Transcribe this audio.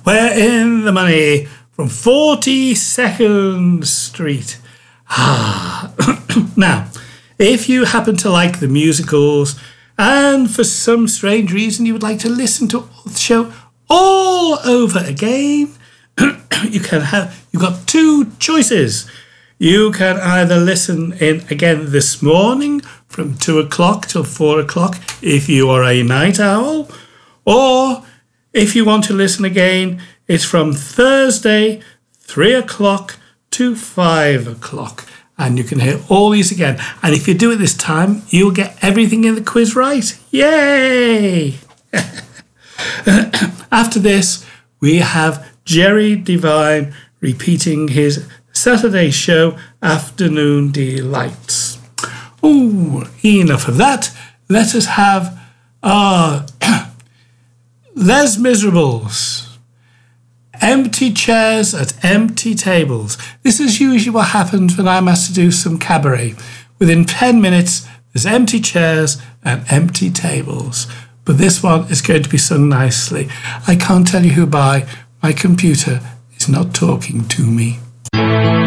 We're in the money from 42nd Street. Now, if you happen to like the musicals and for some strange reason you would like to listen to the show all over again, you've got two choices. You can either listen in again this morning from 2 o'clock till 4 o'clock if you are a night owl, or if you want to listen again, it's from Thursday 3 o'clock to 5 o'clock. And you can hear all these again. And if you do it this time, you'll get everything in the quiz right. Yay! After this, we have Jerry Devine repeating his Saturday show, Afternoon Delights. Oh, enough of that. Let us have Les Miserables. Empty chairs at empty tables. This is usually what happens when I'm asked to do some cabaret. Within 10 minutes, there's empty chairs and empty tables. But this one is going to be sung nicely. I can't tell you who by. My computer is not talking to me.